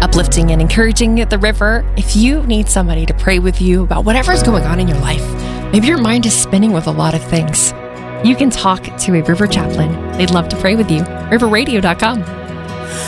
uplifting and encouraging the river. If you need somebody to pray with you about whatever's going on in your life, maybe your mind is spinning with a lot of things, you can talk to a River chaplain. They'd love to pray with you. riverradio.com.